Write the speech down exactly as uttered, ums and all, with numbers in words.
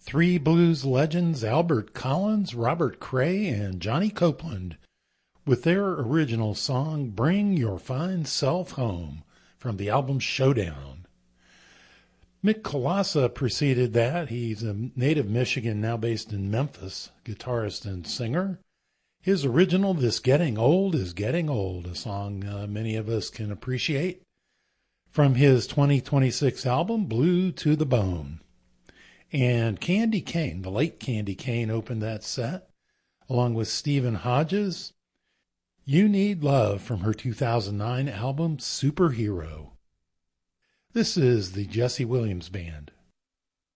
Three blues legends, Albert Collins, Robert Cray, and Johnny Copeland, with their original song, Bring Your Fine Self Home, from the album Showdown. Mick Kolassa preceded that. He's a native Michigan, now based in Memphis, guitarist and singer. His original, This Getting Old is Getting Old, a song uh, many of us can appreciate, from his twenty twenty-six album, Blue to the Bone. And Candy Kane, the late Candy Kane, opened that set, along with Stephen Hodges. You Need Love, from her two thousand nine album, Superhero. This is the Jesse Williams Band.